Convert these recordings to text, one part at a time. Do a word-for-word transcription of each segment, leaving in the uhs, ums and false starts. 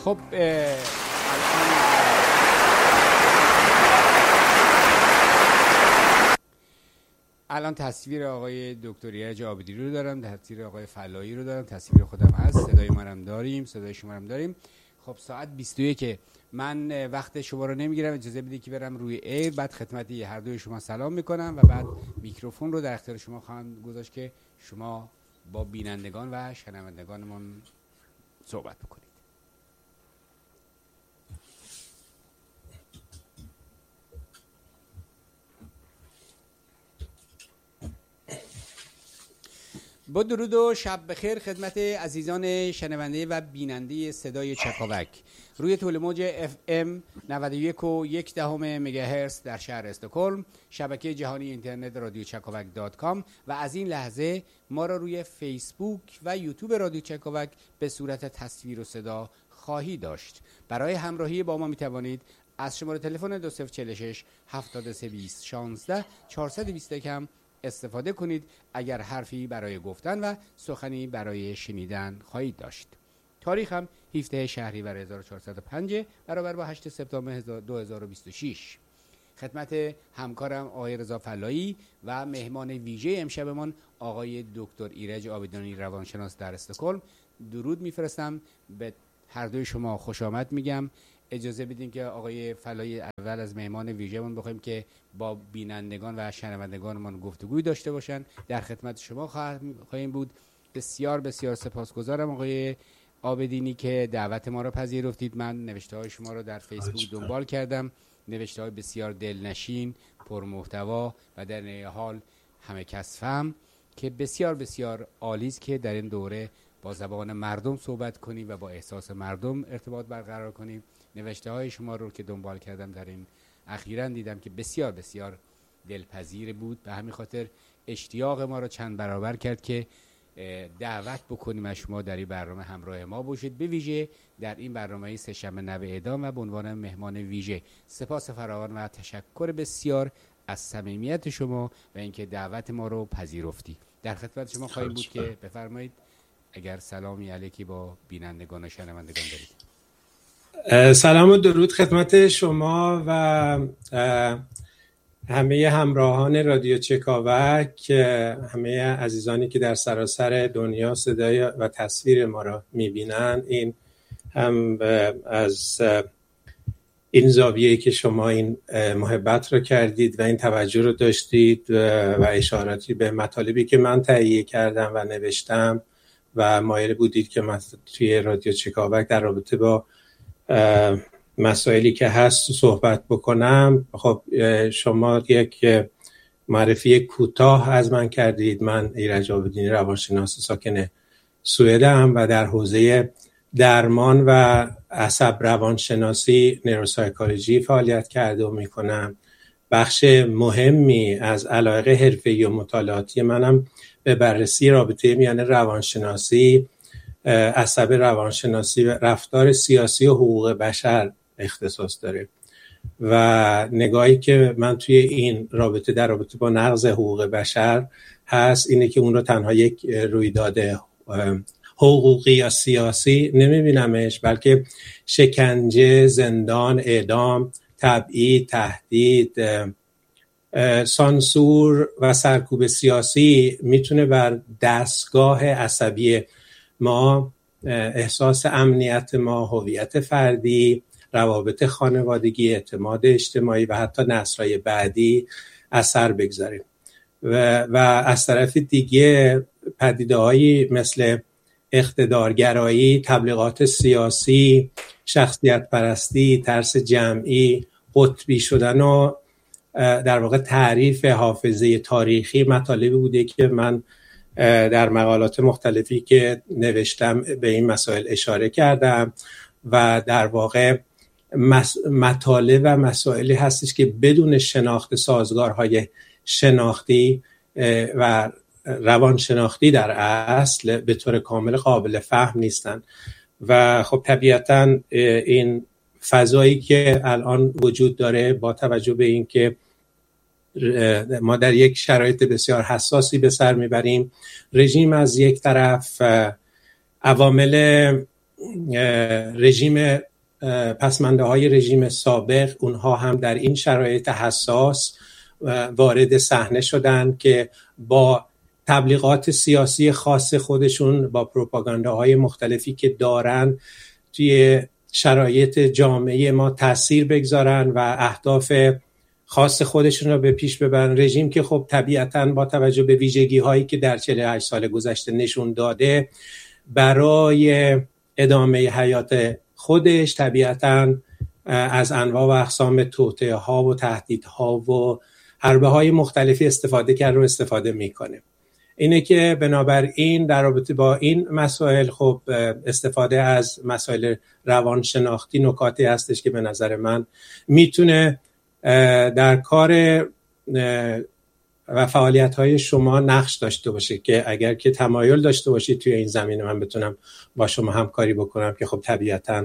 خب الان تصویر آقای دکتر ایرج عابدی رو دارم، تصویر آقای فلایی رو دارم، تصویر خودم هست، صدای منم داریم، صدای شما هم داریم. خب ساعت بیست و یک که من وقت شما رو نمیگیرم، اجازه بدید که برم روی ایر، بعد خدمت هر دوی شما سلام میکنم و بعد میکروفون رو در اختیار شما خواهم گذاشت که شما با بینندگان و شنوندگانمون صحبت بکنید. با درود و شب بخیر خدمت عزیزان شنونده و بیننده صدای چکاوک روی طول موج اف ام نود و یک و یک دهم مگاهرتز در شهر استکهلم، شبکه جهانی اینترنت رادیو چکاوک دات کام و از این لحظه ما را روی فیسبوک و یوتیوب رادیو چکاوک به صورت تصویر و صدا خواهی داشت. برای همراهی با ما می توانید از شماره تلفن دو صفر چهل و شش هفتاد و سه بیست شانزده چهارصد و بیست هم استفاده کنید اگر حرفی برای گفتن و سخنی برای شنیدن خواهید داشت. تاریخ هم هفدهم شهریور هزار و چهارصد و پنج برابر با هشتم سپتامبر دو هزار و بیست و شش. خدمت همکارم آقای رضا فلایی و مهمان ویژه امشبمان آقای دکتر ایرج عابدی روانشناس در استکهلم درود میفرستم. به هر دوی شما خوش آمد میگم. اجازه بدین که آقای فلایی اول از مهمان ویژه‌مون بخوایم که با بینندگان و شنوندگانمان گفتگوی داشته باشن. در خدمت شما خواهیم بود. بسیار بسیار سپاسگزارم آقای عابدینی که دعوت ما را پذیرفتید. من نوشته‌های شما را در فیسبوک دنبال کردم، نوشته‌های بسیار دلنشین، پرمحتوا و در این حال همه کس فهم که بسیار بسیار عالی است که در این دوره با زبان مردم صحبت کنیم و با احساس مردم ارتباط برقرار کنیم. نوشته های شما رو که دنبال کردم در این اخیراً دیدم که بسیار بسیار دلپذیر بود. به همین خاطر اشتیاق ما رو چند برابر کرد که دعوت بکنیم از شما در این برنامه همراه ما باشید، به ویژه در این برنامه سه‌شنبه نو اعدام و به عنوان مهمان ویژه. سپاس فراوان و تشکر بسیار از صمیمیت شما و اینکه دعوت ما رو پذیرفتی. در خدمت شما خواهیم بود که بفرمایید اگر سلامی علیکی با بینندگان و شنوندگان دارید. سلام و درود خدمت شما و همه همراهان رادیو چکاوک، همه عزیزانی که در سراسر دنیا صدای و تصویر ما را میبینن. این هم از این زاویه‌ای که شما این محبت رو کردید و این توجه رو داشتید و اشاراتی به مطالبی که من تهیه کردم و نوشتم و مایل بودید که من توی رادیو چکاوک در رابطه با مسائلی که هست صحبت بکنم. خب شما یک معرفی کوتاه از من کردید. من ایرج عابدی روانشناس ساکن سوئدم و در حوزه درمان و عصب روانشناسی نوروسایکولوژی فعالیت کرده و میکنم. بخش مهمی از علایق حرفه‌ای و مطالعاتی منم به بررسی رابطه میان روانشناسی، عصب روانشناسی و رفتار سیاسی و حقوق بشر اختصاص داره و نگاهی که من توی این رابطه در رابطه با نقض حقوق بشر هست اینه که اون رو تنها یک رویداد حقوقی یا سیاسی نمیبینمش، بلکه شکنجه، زندان، اعدام، تبعید، تهدید، سانسور و سرکوب سیاسی میتونه بر دستگاه عصبی ما، احساس امنیت ما، هویت فردی، روابط خانوادگی، اعتماد اجتماعی و حتی نسل‌های بعدی اثر بگذاره. و, و از طرف دیگه پدیده‌هایی مثل اقتدارگرایی، تبلیغات سیاسی، شخصیت پرستی، ترس جمعی، قطبی شدن و در واقع تعریف حافظه تاریخی مطالبی بوده که من در مقالات مختلفی که نوشتم به این مسائل اشاره کردم و در واقع مطالب و مسائلی هستش که بدون شناخت سازگارهای شناختی و روان شناختی در اصل به طور کامل قابل فهم نیستن و خب طبیعتاً این فضایی که الان وجود داره با توجه به این که ما در یک شرایط بسیار حساسی به سر میبریم، رژیم از یک طرف عوامل رژیم پسمانده های رژیم سابق، اونها هم در این شرایط حساس وارد صحنه شدن که با تبلیغات سیاسی خاص خودشون، با پروپاگانداهای مختلفی که دارن، توی شرایط جامعه ما تأثیر بگذارن و اهداف خاص خودشون رو به پیش ببرن. رژیم که خب طبیعتاً با توجه به ویژگی هایی که در چهل و هشت سال گذشته نشون داده، برای ادامه حیات خودش طبیعتاً از انواع و اقسام توطئه ها و تهدیدها و حربه های مختلفی استفاده کرد و استفاده میکنه. اینه که بنابراین در رابطه با این مسائل خب استفاده از مسائل روانشناختی نکاتی هستش که به نظر من میتونه در کار و فعالیت‌های شما نقش داشته باشه، که اگر که تمایل داشته باشید توی این زمینه من بتونم با شما همکاری بکنم، که خب طبیعتاً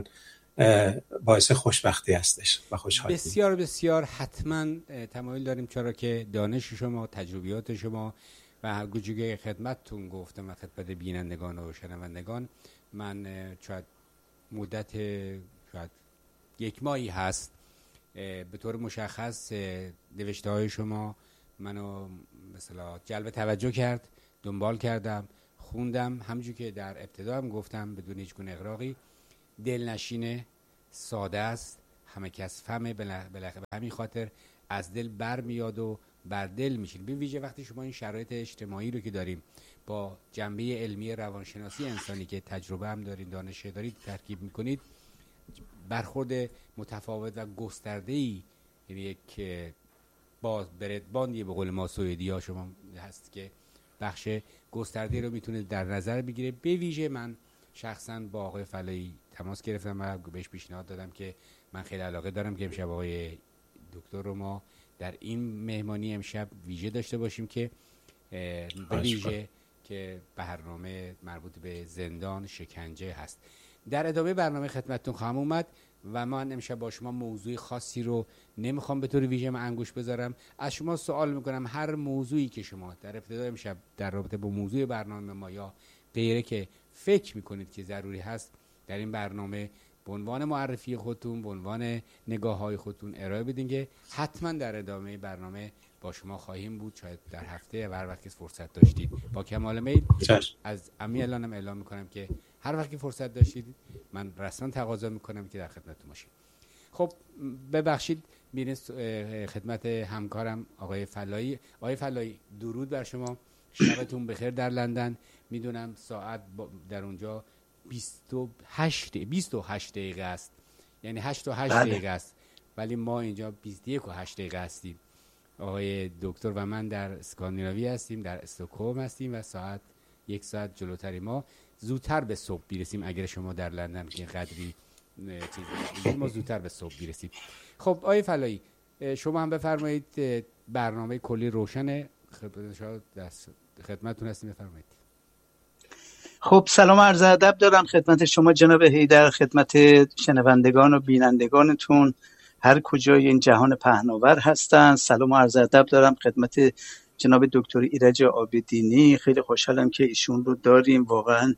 باعث خوشبختی هستش و خوشحالی. بسیار بسیار حتما تمایل داریم، چرا که دانش شما، تجربیات شما و هر گوجه خدمتتون گفتم و خدمت بینندگان و شنوندگان، من شاید مدت شاید یک ماهی هست به طور مشخص نوشته های شما منو مثلا جلب توجه کرد، دنبال کردم، خوندم، همونجور که در ابتدا هم گفتم بدون هیچ گونه اغراقی، دلنشینه، ساده است، همه کس فهمه، بالاخره به همین خاطر از دل بر میاد و بر دل میشین. به ویژه وقتی شما این شرایط اجتماعی رو که داریم با جنبه علمی روانشناسی انسانی که تجربه هم دارین، دانش دارید، ترکیب میکنید، برخورد متفاوت و گسترده‌ای، یعنی یک باز بردباندی به قول ما سوئدی‌ها شما هست که بخش گسترده رو میتونه در نظر بگیره. به ویژه من شخصا با آقای فلایی تماس گرفتم و بهش پیشنهاد دادم که من خیلی علاقه دارم که امشب آقای دکتر رو ما در این مهمانی امشب ویژه داشته باشیم که به ویژه که برنامه مربوط به زندان شکنجه هست. در ادامه برنامه خدمتتون خواهم اومد و من امشب با شما موضوع خاصی رو نمیخوام به طور ویژه من انگوش بذارم. از شما سوال میکنم هر موضوعی که شما در ابتدای امشب در رابطه با موضوع برنامه ما یا غیره که فکر میکنید که ضروری هست در این برنامه به عنوان معرفی خودتون، به عنوان نگاه های خودتون ارائه بدین که حتما در ادامه برنامه با شما خواهیم بود، شاید در هفته و هر وقت که فرصت داشتید. با کمال میل از امی الانم اعلام میکنم که هر وقت که فرصت داشتید من رسما تقاضا میکنم که در خدمتتون باشیم. خب ببخشید میریم خدمت همکارم آقای فلایی. آقای فلایی درود بر شما، شبتون بخیر در لندن. میدونم ساعت در اونجا بیست و هشت دقیقه است، یعنی هشت و هشت دقیقه است، ولی ما اینجا بیست و یک و هشت دقیقه هستیم. آقای دکتر و من در اسکاندیناوی هستیم، در استکهلم هستیم و ساعت یک ساعت جلوتری، ما زودتر به صبح بیرسیم. اگر شما در لندن که قدری چیزی ما زودتر به صبح بیرسیم. خب آقای فلایی شما هم بفرمایید، برنامه کلی روشنه، خدمتتون هستیم، بفرمایید. خب سلام عرض ادب دارم خدمت شما جناب حیدر، خدمت شنوندگان و بینندگانتون هر کجای این جهان پهناور هستن. سلام عرض ادب دارم خدمت جناب دکتر ایرج عابدینی، خیلی خوشحالم که ایشون رو داریم. واقعا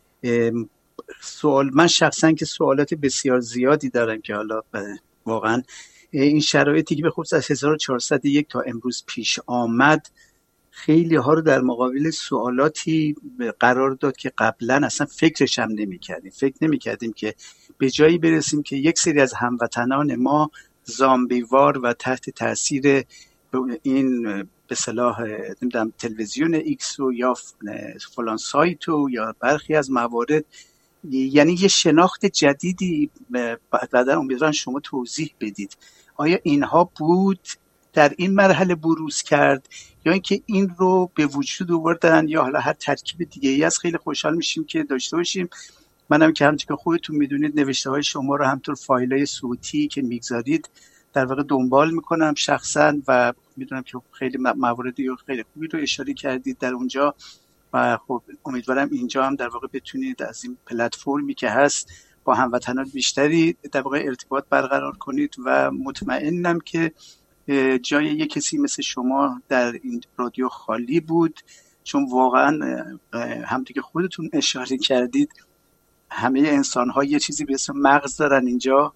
سوال من شخصا که سوالات بسیار زیادی دارم که حالا واقعا این شرایطی که به خصوص از هزار و چهارصد و یک تا امروز پیش آمد خیلی ها رو در مقابل سوالاتی قرار داد که قبلا اصلا فکرش هم نمی کردیم. فکر نمی کردیم که به جایی برسیم که یک سری از هموطنان ما زامبیوار و تحت تاثیر این به صلاح نمیدونم تلویزیون ایکس و یا فلان سایت و یا برخی از موارد، یعنی یه شناخت جدیدی بعدا امیدوارم شما توضیح بدید. آیا اینها بود در این مرحله بروز کرد یا اینکه این رو به وجود آوردن یا حالا هر ترکیب دیگه ای از؟ خیلی خوشحال میشیم که داشته باشیم. منم که همونطور که خودتون میدونید نوشته های شما رو همطور فایل های صوتی که میگذارید در واقع دنبال میکنم شخصا و میدونم که خیلی مواردی و خیلی خوبی رو اشاره کردید در اونجا و خب امیدوارم اینجا هم در واقع بتونید از این پلتفرمی که هست با هموطنان بیشتری در واقع ارتباط برقرار کنید و مطمئنم که جای یک کسی مثل شما در این رادیو خالی بود، چون واقعا همونطور که خودتون اشاره کردید همه انسان ها یه چیزی به اسم مغز دارن اینجا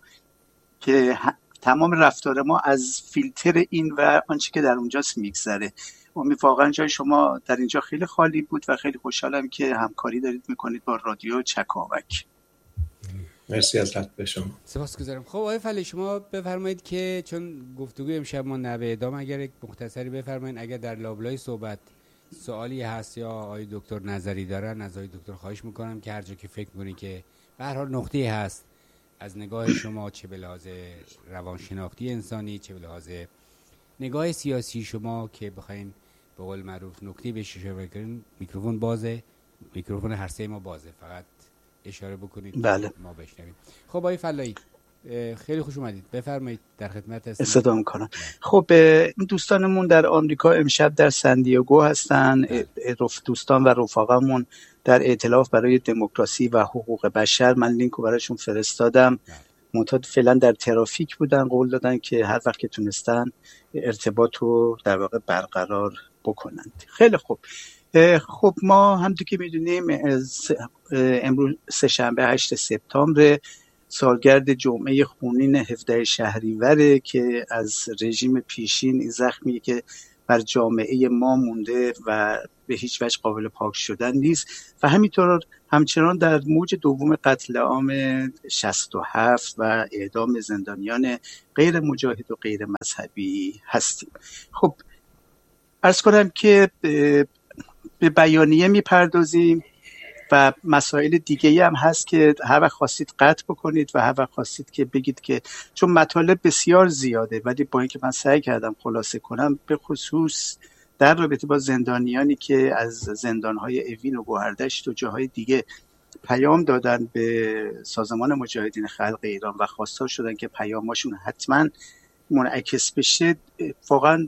که تمام رفتار ما از فیلتر این و آنچه که در اونجاست میگذره. امید واقعا جای شما در اینجا خیلی خالی بود و خیلی خوشحالم که همکاری دارید میکنید با رادیو چکاوک. مرسی از لطف شما. سپاسگزارم. خب آقای فله شما بفرمایید که چون گفتگوی امشب ما نه به ادامه، اگر یک مختصری بفرمایید، اگر در لابلای صحبت سوالی هست یا آقای دکتر نظری دارن از آقای دکتر خواهش میکنم که هر جا که فکر میکنید که به هر حال نقطه‌ای هست از نگاه شما، چه به لحاظ روانشناختی انسانی، چه به لحاظ نگاه سیاسی شما که بخواین به قول معروف نکته بهش اشاره کنین، میکروفون بازه، میکروفون هر سه ما بازه، فقط اشاره بکنید بله. ما بشنویم. خب آقای فلایی خیلی خوش اومدید، بفرمایید، در خدمت هستم. استفاده میکنم. خب این دوستانمون در آمریکا امشب در سندیاگو هستن، دوستان و رفقامون در ائتلاف برای دموکراسی و حقوق بشر. من لینک رو براشون فرستادم. منتها فعلا در ترافیک بودن، قول دادن که هر وقت که تونستن ارتباط رو در واقع برقرار بکنند. خیلی خوب. خب ما همونطور که میدونیم امروز سه شنبه هشت سپتامبر سالگرد جمعه خونین هفده شهریوره که از رژیم پیشین این زخمی که بر جامعه ما مونده و به هیچ وجه قابل پاک شدن نیست و همینطور همچنان در موج دوم قتل عام شصت و هفت و اعدام زندانیان غیر مجاهد و غیر مذهبی هستیم. خب عرض کنم که به بیانیه میپردازیم و مسائل دیگه هم هست که هر وقت خواستید قطع بکنید و هر وقت خواستید که بگید که چون مطالب بسیار زیاده، ولی با اینکه من سعی کردم خلاصه کنم، به خصوص در رابطه با زندانیانی که از زندانهای اوین و گوهردشت و جاهای دیگه پیام دادن به سازمان مجاهدین خلق ایران و خواستار شدن که پیاماشون حتما منعکس بشه، واقعا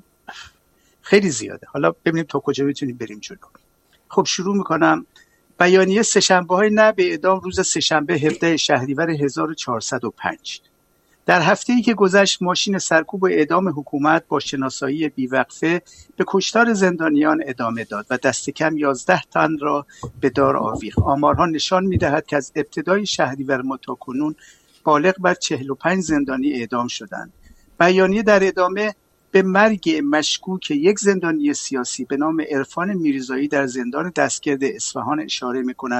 خیلی زیاده. حالا ببینیم تا کجا میتونیم بریم جلو. خب شروع میکنم. بیانیه سه‌شنبه‌های نه به اعدام روز سه‌شنبه هفده شهریور هزار و چهارصد و پنج. در هفته‌ای که گذشت ماشین سرکوب و اعدام حکومت با شناسایی بیوقفه به کشتار زندانیان ادامه داد و دست کم یازده تن را به دار آویخت. آمارها نشان می‌دهد که از ابتدای شهریور ما تا کنون بالغ بر چهل و پنج زندانی اعدام شدند. بیانیه در ادامه به مرگ مشکوک یک زندانی سیاسی به نام عرفان میرزایی در زندان دستگرد اصفهان اشاره می‌کند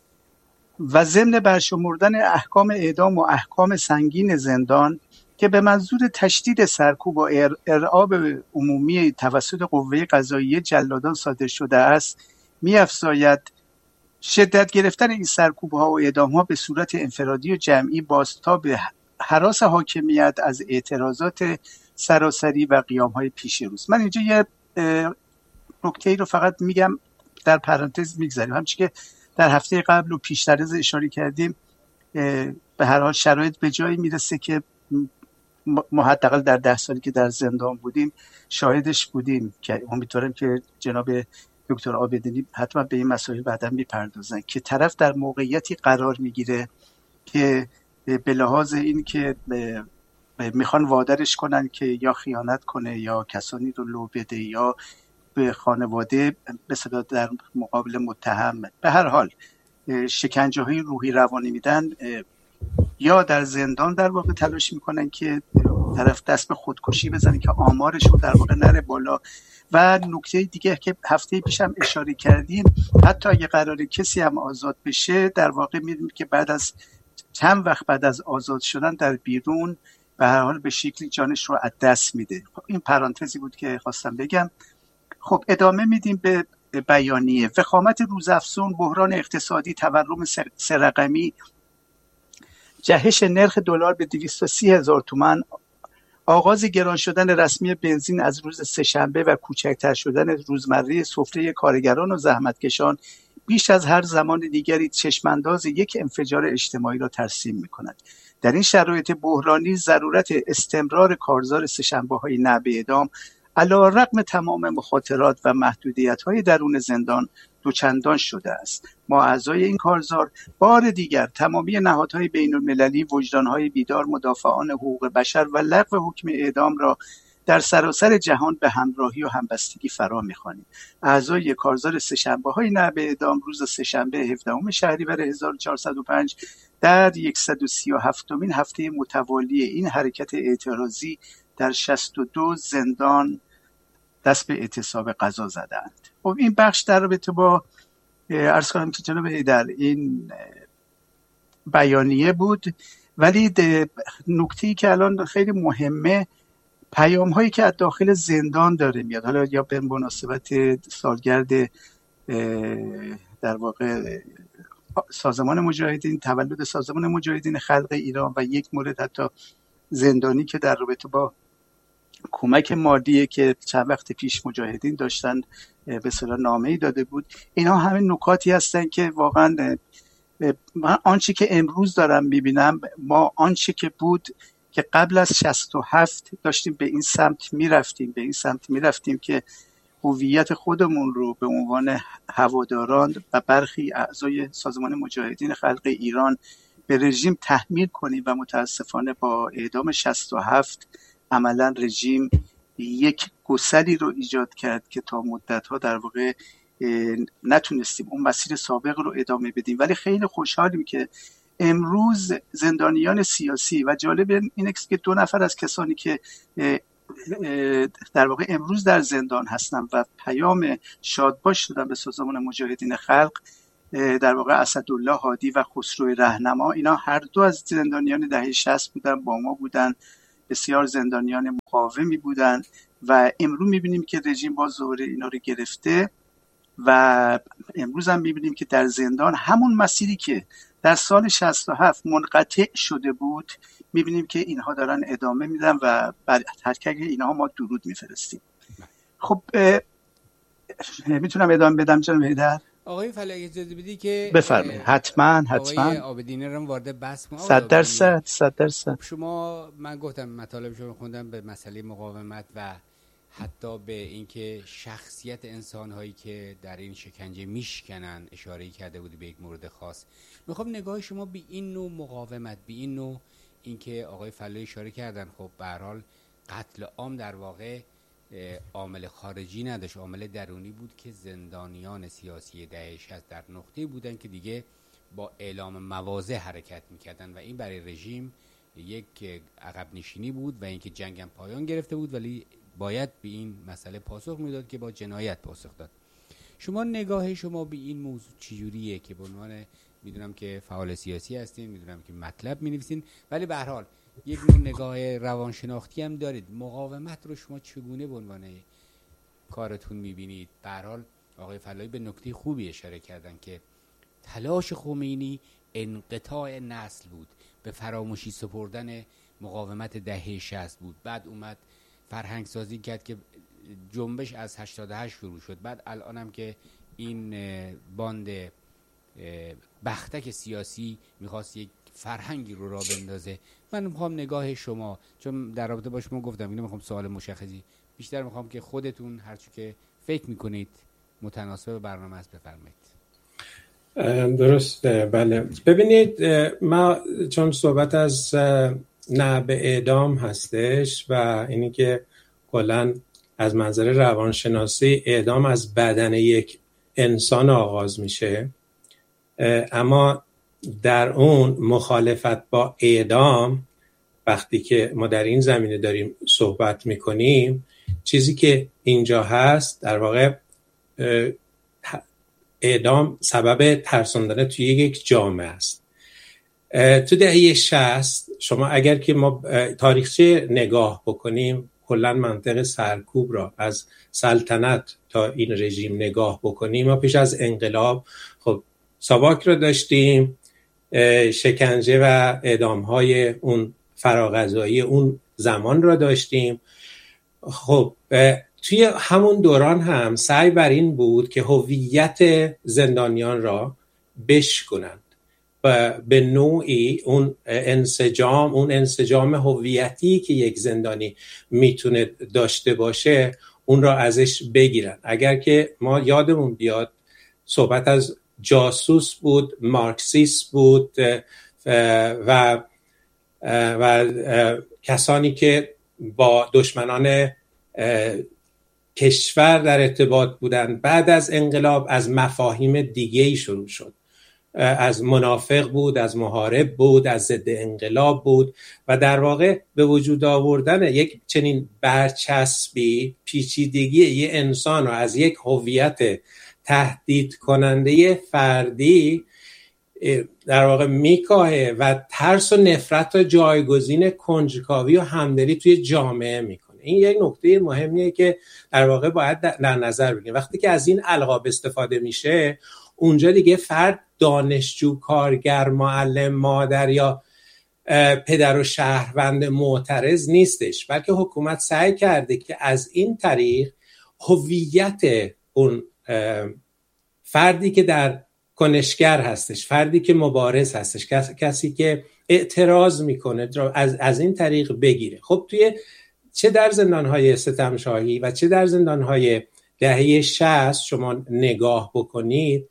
و ضمن برشمردن احکام اعدام و احکام سنگین زندان که به منظور تشدید سرکوب و ارعاب عمومی توسط قوه قضاییه جلادان صادر شده است، می‌افزاید شدت گرفتن این سرکوب‌ها و اعدام‌ها به صورت انفرادی و جمعی بازتاب هراس حاکمیت از اعتراضات سراسری و قیام‌های پیش روز. من اینجا یه نکته‌ای رو فقط میگم، در پرانتز میگذاریم. همچنین که در هفته قبل و پیشتر از اشاره کردیم، به هر حال شرایط به جایی میرسه که ما حداقل در ده سالی که در زندان بودیم شاهدش بودیم که امیدوارم که جناب دکتر عابدینی حتما به این مسائل بعدا میپردازن که طرف در موقعیتی قرار میگیره که به لحاظ این که میخوان وادرش کنن که یا خیانت کنه یا کسانی رو لو بده یا به خانواده مثلا در مقابل متهم به هر حال شکنجه های روحی روانی میدن، یا در زندان در واقع تلاش میکنن که طرف دست به خودکشی بزنه که آمارش رو در واقع نره بالا. و نکته دیگه که هفته پیش هم اشاره کردیم، حتی اگه قراره کسی هم آزاد بشه، در واقع میدونیم که بعد از چند وقت بعد از آزاد شدن در بیرون به هر حال به شکلی جانش رو از دست میده. این پرانتزی بود که خواستم بگم. خب ادامه میدیم به بیانیه. وخامت روزافزون، بحران اقتصادی، تورم سه رقمی، جهش نرخ دلار به دویست و سی هزار تومان، آغاز گران شدن رسمی بنزین از روز سه‌شنبه و کوچکتر شدن روزمره سفره کارگران و زحمتکشان بیش از هر زمان دیگری چشمانداز یک انفجار اجتماعی را ترسیم می‌کند. در این شرایط بحرانی ضرورت استمرار کارزار سه‌شنبه‌های نه به اعدام علی‌رغم تمام مخاطرات و محدودیت‌های درون زندان دوچندان شده است. ما اعضای این کارزار بار دیگر تمامی نهادهای بین‌المللی، وجدان‌های بیدار، مدافعان حقوق بشر و لغو حکم اعدام را در سراسر جهان به همراهی و همبستگی فرا می‌خوانیم. اعضای کارزار سه‌شنبه‌های نعب اعدام روز سه‌شنبه هفدهم شهریور هزار و چهارصد و پنج در صد و سی و هفتمین هفته متوالی این حرکت اعتراضی در شصت و دو زندان دست به اعتصاب قضا زدند. خب این بخش در رابطه با عرض کنم که جناب حیدر این بیانیه بود، ولی نکته‌ای که الان خیلی مهمه پیام هایی که از داخل زندان داره میاد، حالا یا به مناسبت سالگرد در واقع سازمان مجاهدین، تولد سازمان مجاهدین خلق ایران، و یک مورد حتی زندانی که در رابطه با کمک مالی که چند وقت پیش مجاهدین داشتن به اصطلاح نامه‌ای داده بود. اینا همه نکاتی هستن که واقعا من آنچه که امروز دارم میبینم، ما آنچه که بود که قبل از شصت و هفت داشتیم به این سمت میرفتیم به این سمت میرفتیم که هویت خودمون رو به عنوان هواداران و برخی اعضای سازمان مجاهدین خلق ایران به رژیم تحمیل کنیم، و متاسفانه با اعدام شصت و هفت عملا رژیم یک گسلی رو ایجاد کرد که تا مدت‌ها در واقع نتونستیم اون مسیر سابق رو ادامه بدیم. ولی خیلی خوشحالیم که امروز زندانیان سیاسی، و جالب اینه که دو نفر از کسانی که در واقع امروز در زندان هستن و پیام شادباش دادن به سازمان مجاهدین خلق، در واقع اسدالله هادی و خسرو رهنما، اینا هر دو از زندانیان دهه شصت بودن، با ما بودن، بسیار زندانیان مقاومی بودن، و امروز میبینیم که رژیم باز دوباره اینا رو گرفته، و امروز هم میبینیم که در زندان همون مسیری که در سال شصت و هفت منقطع شده بود، میبینیم که اینها دارن ادامه میدن و بر ترکه اینها ما درود میفرستیم. خب میتونم ادامه بدم جناب حیدر؟ آقای فلایی اجازه بدی که بفرمایید. حتما حتما. آقای عابدینی رو وارد بحث کنم. صد درصد صد درصد. شما من گفتم مطالب شما خوندم به مسئله مقاومت و حتی به اینکه شخصیت انسان‌هایی که در این شکنجه میشکنن اشاره کرده بودی به یک مورد خاص. میخوام نگاه شما به این نوع مقاومت، به این نوع اینکه آقای فلایی اشاره کردن، خب به هر حال قتل عام در واقع عامل خارجی نداشت، عامل درونی بود که زندانیان سیاسی دهه شصت در نقطه‌ای بودن که دیگه با اعلام مواضع حرکت میکردن، و این برای رژیم یک عقب نشینی بود و اینکه جنگ هم پایان گرفته بود، ولی باید به این مسئله پاسخ میداد که با جنایت پاسخ داد. شما نگاه شما به این موضوع چجوریه که به عنوان، میدونم که فعال سیاسی هستین، میدونم که مطلب مینویسین، ولی به هر حال یک نوع نگاه روانشناختی هم دارید، مقاومت رو شما چگونه به عنوان کارتون میبینید؟ به هر حال آقای فلایی به نکته خوبی اشاره کردن که تلاش خمینی انقطاع نسل بود، به فراموشی سپردن مقاومت دهه شصت بود، بعد اومد فرهنگ سازی کرد که جنبش از هشتاد و هشت شروع شد، بعد الان هم که این باند بختک سیاسی میخواست یک فرهنگی رو را بندازه. من میخوام نگاه شما، چون در رابطه با شما گفتم اینو میخوام سوال مشخصی بیشتر میخوام که خودتون هرچی که فکر میکنید متناسب برنامه است بفرمایید. درسته، بله. ببینید، ما چون صحبت از نه به اعدام هستش و اینی که کلاً از منظر روانشناسی اعدام از بدن یک انسان آغاز میشه، اما در اون مخالفت با اعدام وقتی که ما در این زمینه داریم صحبت میکنیم، چیزی که اینجا هست در واقع اعدام سبب ترساندن توی یک جامعه است. تو دهه شصت شما اگر که ما تاریخچه نگاه بکنیم، کلا منطقه سرکوب را از سلطنت تا این رژیم نگاه بکنیم، ما پیش از انقلاب خب ساواک را داشتیم، شکنجه و اعدام‌های اون فراغذایی اون زمان را داشتیم. خب توی همون دوران هم سعی بر این بود که هویت زندانیان را بشکنند و به نوعی اون انسجام اون انسجام هویتی که یک زندانی میتونه داشته باشه اون را ازش بگیرن. اگر که ما یادمون بیاد صحبت از جاسوس بود، مارکسیست بود و و کسانی که با دشمنان کشور در ارتباط بودن. بعد از انقلاب از مفاهیم دیگه‌ای شروع شد، از منافق بود، از محارب بود، از ضد انقلاب بود و در واقع به وجود آوردن یک چنین برچسبی پیچیدگی یه انسان رو از یک هویت تهدید کننده فردی در واقع میکاهه و ترس و نفرت و جایگزین کنجکاوی و همدلی توی جامعه میکنه. این یک نکته مهمیه که در واقع باید در نظر بگیریم. وقتی که از این القاب استفاده میشه، اونجا دیگه فرد دانشجو، کارگر، معلم، مادر یا پدر و شهروند معترض نیستش، بلکه حکومت سعی کرده که از این طریق هویت اون فردی که در کنشگر هستش، فردی که مبارز هستش، کسی که اعتراض میکنه از, از این طریق بگیره. خب توی چه در زندانهای ستمشاهی و چه در زندانهای دهه شصت شما نگاه بکنید،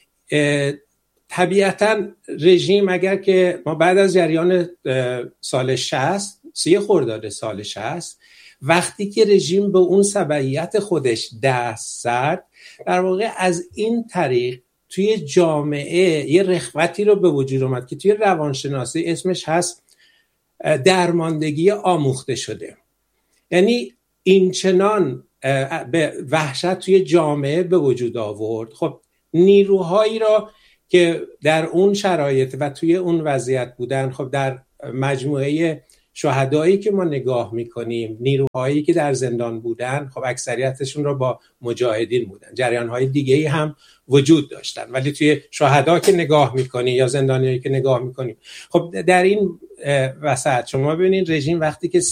طبیعتاً رژیم اگر که ما بعد از جریان سال شصت، سی خرداد سال شصت، وقتی که رژیم به اون سبعیت خودش دست زد، در واقع از این طریق توی جامعه یه رخوتی رو به وجود اومد که توی روانشناسی اسمش هست درماندگی آموخته شده. یعنی این چنان به وحشت توی جامعه به وجود آورد. خب نیروهایی را که در اون شرایط و توی اون وضعیت بودن، خب در مجموعه شهدایی که ما نگاه میکنیم، نیروهایی که در زندان بودن، خب اکثریتشون رو با مجاهدین بودن. جریانهای دیگه‌ای هم وجود داشتن، ولی توی شهدا که نگاه میکنی یا زندانیایی که نگاه میکنیم، خب در این وسط شما ببینید رژیم وقتی که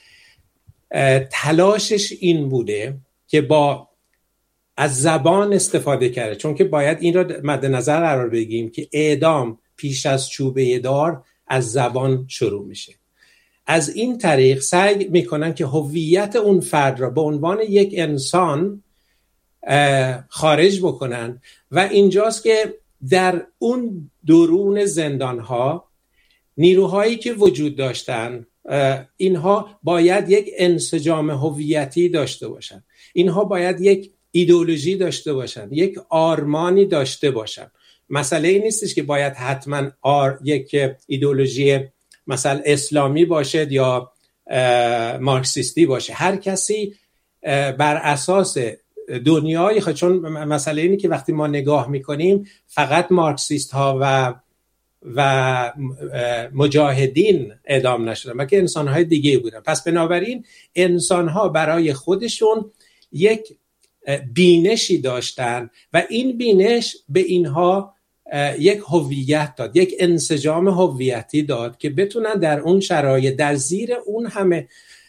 تلاشش این بوده که با از زبان استفاده کرده، چون که باید این را مد نظر قرار بگیریم که اعدام پیش از چوبه دار از زبان شروع میشه. از این طریق سعی میکنن که هویت اون فرد را به عنوان یک انسان خارج بکنن و اینجاست که در اون درون زندانها نیروهایی که وجود داشتن، اینها باید یک انسجام هویتی داشته باشن، اینها باید یک ایدئولوژی داشته باشن، یک آرمانی داشته باشن. مسئله این نیستش که باید حتما آر یک ایدئولوژی مثلا اسلامی باشد یا مارکسیستی باشه. هر کسی بر اساس دنیای خود، چون مسئله اینه که وقتی ما نگاه میکنیم فقط مارکسیست ها و و مجاهدین اعدام نشدن، بلکه انسان های دیگه بودن. پس بنابراین انسان ها برای خودشون یک بینشی داشتن و این بینش به اینها یک هویت داد، یک انسجام هویتی داد که بتونن در اون شرایط، در زیر اون همه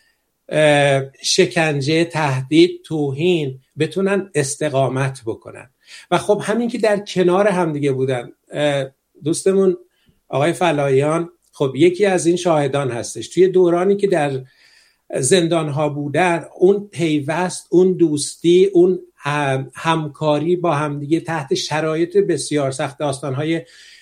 شکنجه، تهدید، توهین، بتونن استقامت بکنن. و خب همین که در کنار هم دیگه بودن، دوستمون آقای فلاحیان خب یکی از این شاهدان هستش. توی دورانی که در زندان ها بودن، اون پیوست، اون دوستی، اون همکاری با همدیگه تحت شرایط بسیار سخت، داستان‌های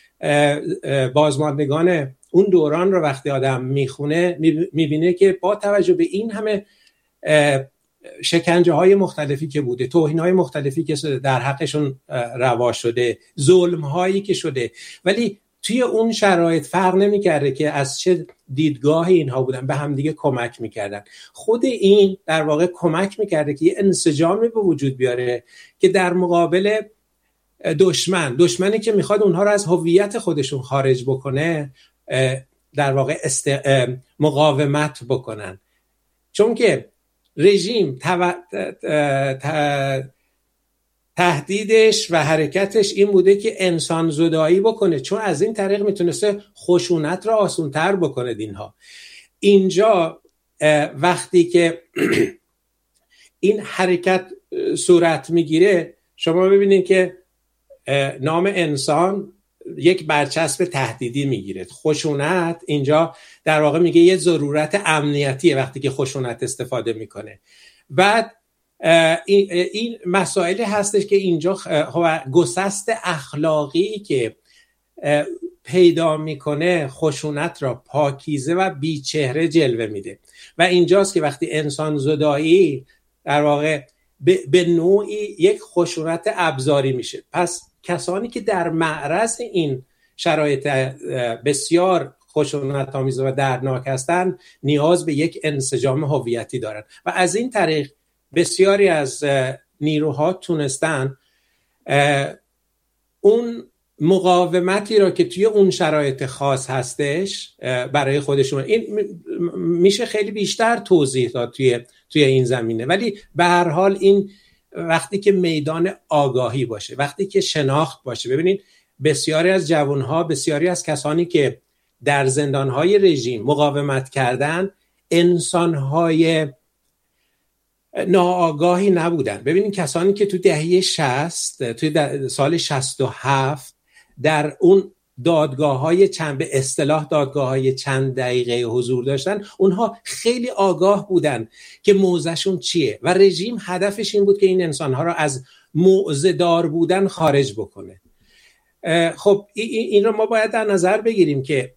بازماندگان اون دوران رو وقتی آدم میخونه میبینه که با توجه به این همه شکنجه های مختلفی که بوده، توهین های مختلفی که در حقشون روا شده، ظلم هایی که شده، ولی توی اون شرایط فرق نمی‌کرده که از چه دیدگاه اینها بودن، به هم دیگه کمک می‌کردن. خود این در واقع کمک می‌کرده که یه انسجامی به وجود بیاره که در مقابل دشمن، دشمنی که می‌خواد اونها رو از هویت خودشون خارج بکنه، در واقع است... مقاومت بکنن. چون که رژیم تو... ت... تهدیدش و حرکتش این بوده که انسان زدایی بکنه، چون از این طریق میتونسته خشونت را آسان‌تر بکنه دینها. اینجا وقتی که این حرکت صورت میگیره، شما ببینید که نام انسان یک برچسب تهدیدی میگیره. خشونت اینجا در واقع میگه یه ضرورت امنیتیه وقتی که خشونت استفاده میکنه. بعد این, این مسائلی هستش که اینجا گسست اخلاقی که پیدا میکنه خشونت را پاکیزه و بیچهره جلوه میده و اینجاست که وقتی انسان زدایی در واقع به, به نوعی یک خشونت ابزاری میشه. پس کسانی که در معرض این شرایط بسیار خشونت آمیز و دردناک هستند نیاز به یک انسجام هویتی دارند و از این طریق بسیاری از نیروها تونستن اون مقاومتی را که توی اون شرایط خاص هستش برای خودشون، این میشه خیلی بیشتر توضیح داد توی توی این زمینه، ولی به هر حال این وقتی که میدان آگاهی باشه، وقتی که شناخت باشه. ببینید بسیاری از جوانها، بسیاری از کسانی که در زندانهای رژیم مقاومت کردن انسانهای ناآگاهی نبودن. ببینید کسانی که تو دهه شصت، توی سال شصت و هفت در اون دادگاه‌های چند به اصطلاح دادگاه‌های چند دقیقه حضور داشتن، اونها خیلی آگاه بودن که موضعشون چیه و رژیم هدفش این بود که این انسان‌ها را از موضع‌دار بودن خارج بکنه. خب این رو ما باید در نظر بگیریم که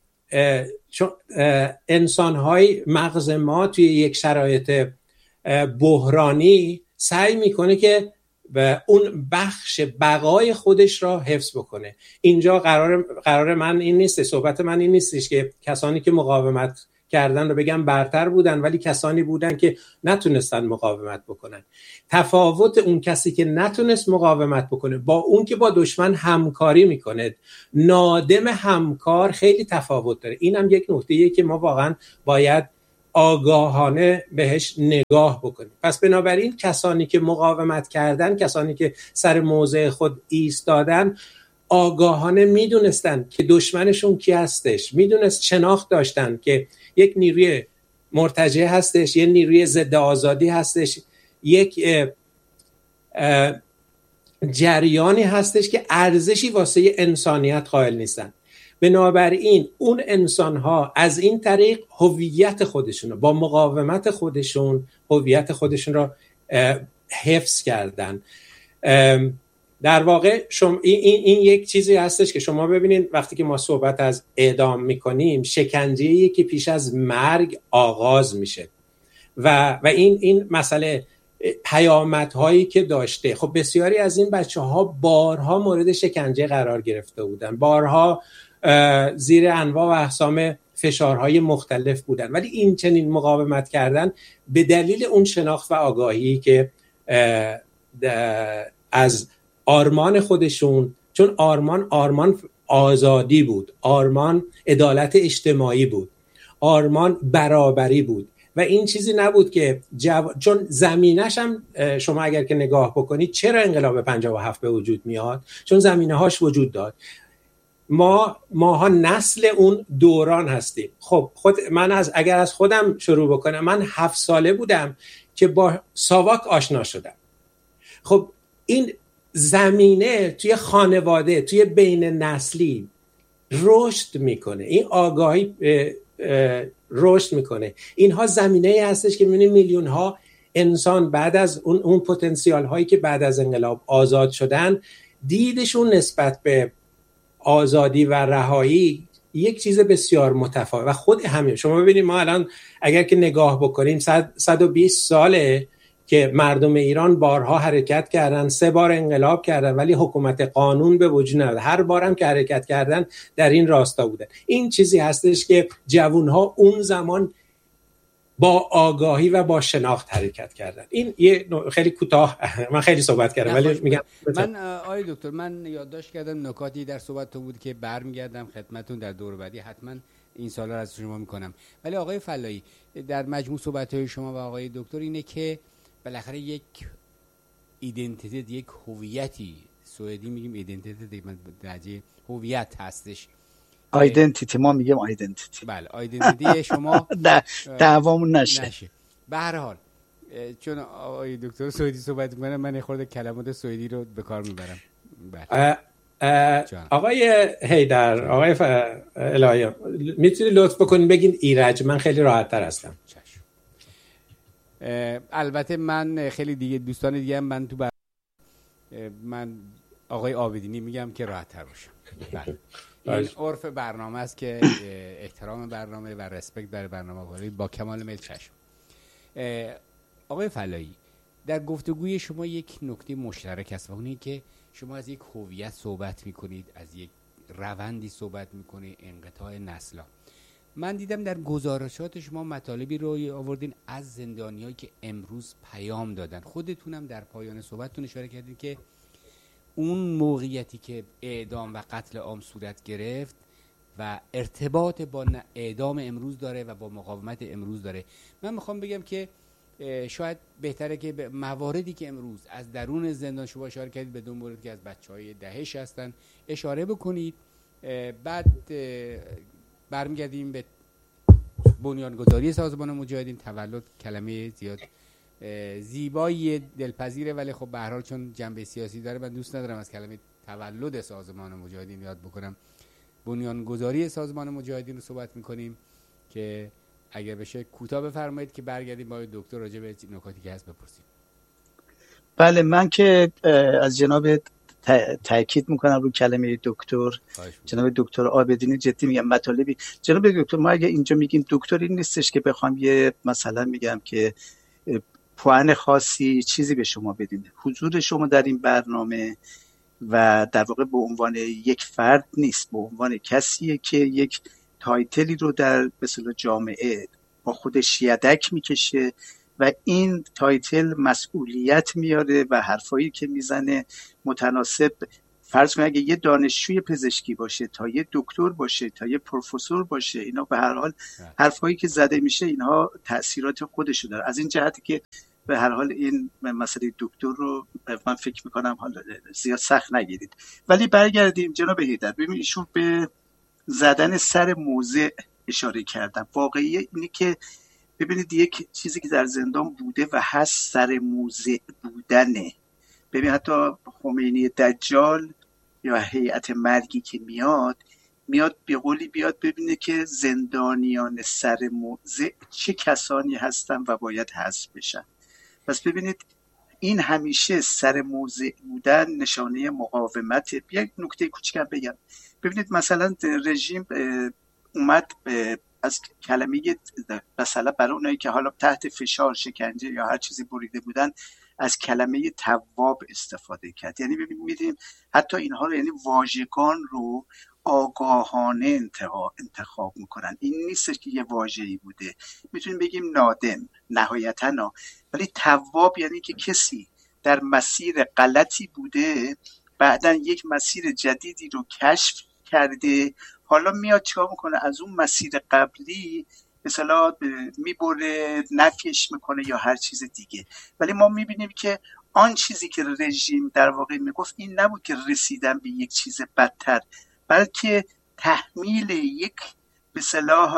انسان‌های مغز ما توی یک شرایط بحرانی سعی میکنه که اون بخش بقای خودش را حفظ بکنه. اینجا قرار قرار من این نیست، صحبت من این نیستش که کسانی که مقاومت کردن رو بگم برتر بودن، ولی کسانی بودن که نتونستن مقاومت بکنن. تفاوت اون کسی که نتونست مقاومت بکنه با اون که با دشمن همکاری میکنه، نادم همکار، خیلی تفاوت داره. اینم یک نکته‌ایه که ما واقعا باید آگاهانه بهش نگاه بکنیم. پس بنابراین کسانی که مقاومت کردن، کسانی که سر موضع خود ایستادن، آگاهانه میدونستن که دشمنشون کی هستش، میدونست، شناخت داشتن که یک نیروی مرتجع هستش، یک نیروی ضد آزادی هستش، یک اه اه جریانی هستش که ارزشی واسه انسانیت قائل نیستن. بنابراین اون انسان‌ها از این طریق هویت خودشون با مقاومت خودشون هویت خودشون را حفظ کردن. در واقع شما این, این یک چیزی هستش که شما ببینید وقتی که ما صحبت از اعدام میکنیم، شکنجه‌ای که پیش از مرگ آغاز میشه و و این این مسئله پیامدهایی که داشته. خب بسیاری از این بچه‌ها بارها مورد شکنجه قرار گرفته بودن، بارها زیر انواع و اقسام فشارهای مختلف بودن، ولی این چنین مقاومت کردن به دلیل اون شناخت و آگاهی که از آرمان خودشون، چون آرمان آرمان آزادی بود، آرمان عدالت اجتماعی بود، آرمان برابری بود و این چیزی نبود که جو... چون زمینش هم شما اگر که نگاه بکنید چرا انقلاب پنجاه و هفت به وجود میاد؟ چون زمینه هاش وجود داد. ما ماها نسل اون دوران هستیم. خب خود من از اگر از خودم شروع بکنم، من هفت ساله بودم که با ساواک آشنا شدم. خب این زمینه توی خانواده، توی بین نسلی رشد میکنه، این آگاهی رشد میکنه. اینها زمینه هستش که میبینید میلیون ها انسان بعد از اون اون پتانسیال هایی که بعد از انقلاب آزاد شدن، دیدشون نسبت به آزادی و رهایی یک چیز بسیار متفاوت و خود همین. شما ببینید ما الان اگر که نگاه بکنیم صد و بیست ساله که مردم ایران بارها حرکت کردن، سه بار انقلاب کردن، ولی حکومت قانون به وجود نیامد. هر بارم که حرکت کردن در این راستا بودن. این چیزی هستش که جوانها اون زمان با آگاهی و با شناخت حرکت کردن. این یه خیلی کوتاه، من خیلی صحبت کردم ولی میگم من آقای دکتر من یادداشت کردم نکاتی در صحبت تو بود که برمیگردم خدمتتون در دور بعدی، حتما این سوالا رو از شما میکنم. ولی آقای فلاحی در مجموع صحبت‌های شما و آقای دکتر اینه که بالاخره یک ایدنتیتی، یک هویتی، سوئدی میگیم ایدنتیتی، درجه هویت هستش. آیدنتیتی ما میگیم آیدنتیتی. بله آیدنتیتی شما دعوامون نشه. نشه. به هر حال چون آقای دکتر سوئدی صحبت میکنه، من خورده کلمات سوئدی رو به کار میبرم. بله. آقای حیدر، آقای ف... الهی میتونی لطف بکنین بگین ایرج، من خیلی راحت تر هستم. البته من خیلی دیگه دوستان دیگه هم من تو بر... من آقای آبدینی میگم که راحت تر باشم. بله. این عرف برنامه است که احترام برنامه و رسپکت در برنامه کنید. با کمال میل چشم. آقای فلایی، در گفتگوی شما یک نکته مشترک است و اون این که شما از یک هویت صحبت میکنید، از یک روندی صحبت میکنید، انقطاع نسل‌ها. من دیدم در گزارشات شما مطالبی رو آوردین از زندانیایی که امروز پیام دادن. خودتونم در پایان صحبتتون اشاره کردین که اون موقعیتی که اعدام و قتل عام صورت گرفت و ارتباط با اعدام امروز داره و با مقاومت امروز داره. من میخوام بگم که شاید بهتره که به مواردی که امروز از درون زندان شما اشاره کردید، بدون مورد که از بچهای دهش هستن اشاره بکنید. بعد برمیگردیم به بنیانگذاری سازمان مجاهدین. تولد کلمه زیاد زیبایی دلپذیره، ولی خب به هر حال چون جنبه سیاسی داره من دوست ندارم از کلمه تولد سازمان مجاهدین یاد بکنم. بنیانگذاری سازمان مجاهدین رو صحبت میکنیم که اگر بشه کوتاه بفرمایید که برگردیم با دکتر راجع به نکاتی که هست بپرسیم. بله، من که از جناب تاکید میکنم رو کلمه دکتر، جناب دکتر عابدینی جدی میگم مطالبی. جناب دکتر، ما اگه اینجا میگیم دکتر این نیستش که بخوام یه مثلا میگم که پوان خاصی چیزی به شما بدیم. حضور شما در این برنامه و در واقع به عنوان یک فرد نیست، به عنوان کسیه که یک تایتلی رو در مثلا جامعه با خودش یدک میکشه و این تایتل مسئولیت میاره و حرفایی که میزنه متناسب. فرض کنید اگه یه دانشجوی پزشکی باشه تا یه دکتر باشه تا یه پروفسور باشه، اینا به هر حال حرفایی که زده میشه اینها تأثیرات خودشو داره. از این جهتی که به هر حال این مسئله دکتر رو من فکر میکنم حالا زیاد سخت نگیرید. ولی برگردیم جناب حیدر، ببینید ایشون به زدن سر موضع اشاره کردن. واقعی اینه که ببینید یک چیزی که در زندان بوده و هست سر موضع بودنه. ببین حتی خمینی دجال یا هیئت مرگی که میاد میاد به قولی بیاد ببینه که زندانیان سر موضع چه کسانی هستن و باید حذف بشن. پس ببینید این همیشه سر موضع بودن نشانه مقاومت. یک نکته کوچیکم بگم، ببینید مثلا رژیم اومد از کلمه مثلا برای اونایی که حالا تحت فشار شکنجه یا هر چیزی بریده بودن از کلمه تواب استفاده کرد. یعنی ببینید حتی اینها رو، یعنی واژگان رو آگاهانه انتخاب انتخاب میکنن. این نیست که یه واژه‌ای بوده، میتونیم بگیم نادم نهایتاً، ولی تواب یعنی که کسی در مسیر غلطی بوده بعداً یک مسیر جدیدی رو کشف کرده، حالا میاد چیکار میکنه از اون مسیر قبلی مثلا میبره نفیش میکنه یا هر چیز دیگه. ولی ما میبینیم که آن چیزی که رژیم در واقع میگفت این نبود که رسیدن به یک چیز بدتر، بلکه تحمیل یک به اصطلاح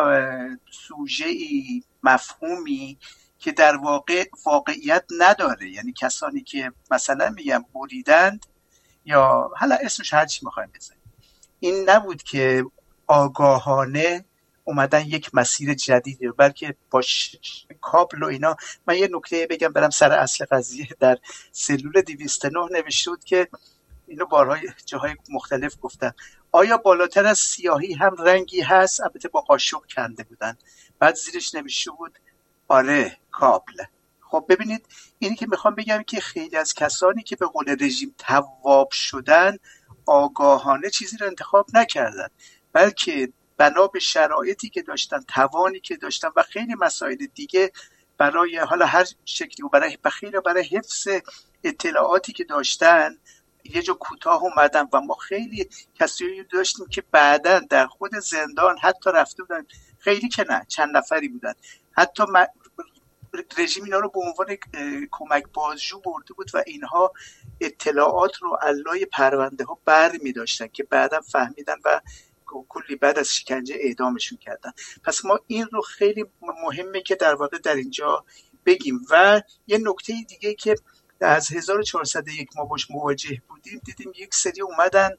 سوژه‌ای مفهومی که در واقع واقعیت نداره. یعنی کسانی که مثلا میگم بریدند یا حالا اسمش هر چی میخوایم بزنیم، این نبود که آگاهانه اومدن یک مسیر جدیدی، بلکه با کابل و اینا. من یه نکته بگم برم سر اصل قضیه. در سلول دویست و نه نوشته بود که اینو بارها جاهای مختلف گفتم، آیا بالاتر از سیاهی هم رنگی هست؟ البته با قاشق کنده بودن. بعد زیرش نوشته بود آره کابل. خب ببینید اینی که میخوام بگم که خیلی از کسانی که به قول رژیم تواب شدن آگاهانه چیزی رو انتخاب نکردن، بلکه بنا به شرایطی که داشتن، توانی که داشتن و خیلی مسائل دیگه برای حالا هر شکلی و برای بخیر برای حفظ اطلاعاتی که داشتن یه جا کوتاه اومدن. و ما خیلی کسایی داشتیم که بعداً در خود زندان حتی رفته بودن، خیلی که نه چند نفری بودن، حتی رژیم اینا رو به عنوان کمک بازجو برده بود و اینها اطلاعات رو علای پرونده ها بر می داشتن که بعدا فهمیدن و کلی بعد از شکنجه اعدامشون کردن. پس ما این رو خیلی مهمه که در واقع در اینجا بگیم. و یه نکته دیگه که از هزار و چهارصد و یک ما باش مواجه بودیم، دیدیم یک سری اومدن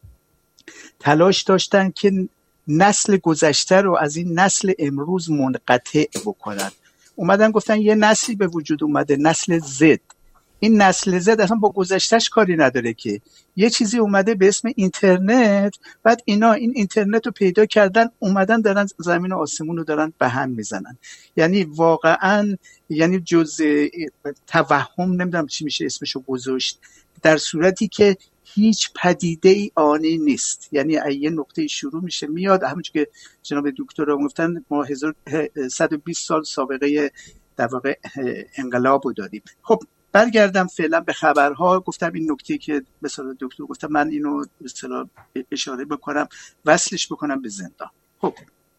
تلاش داشتن که نسل گذشته رو از این نسل امروز منقطع بکنن. اومدن گفتن یه نسلی به وجود اومده، نسل زد. این نسل زد اصلا با گذشتهش کاری نداره که یه چیزی اومده به اسم اینترنت، بعد اینا این اینترنت رو پیدا کردن اومدن دارن زمین و آسمون رو دارن به هم میزنن. یعنی واقعا یعنی جز توهم نمیدونم چی میشه اسمشو گذاشت، در صورتی که هیچ پدیده ای آنی نیست. یعنی یه نقطه شروع میشه میاد، همونجور که جناب دکتر رو گفتن ما هزار و صد و بیست سال سابقه در واقع انقلاب رو داریم. خب برگردم فعلا به خبرها. گفتم این نکته که مثلا دکتر گفتم من اینو مثلا اشاره بکنم، وصلش بکنم به زندان. خب